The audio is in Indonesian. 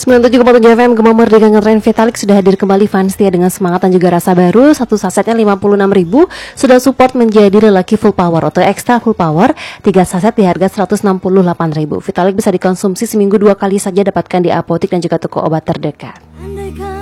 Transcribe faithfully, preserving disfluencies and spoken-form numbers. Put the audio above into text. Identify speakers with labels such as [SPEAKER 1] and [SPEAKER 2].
[SPEAKER 1] sembilan puluh tujuh koma tujuh F M Gema Merdeka Ngetren Vitalik sudah hadir kembali fans setia dengan semangat dan juga rasa baru. Satu sasetnya lima puluh enam ribu, sudah support menjadi lelaki full power atau extra full power. Tiga saset di harga seratus enam puluh delapan ribu. Vitalik bisa dikonsumsi seminggu dua kali saja, dapatkan di apotik dan juga toko obat terdekat.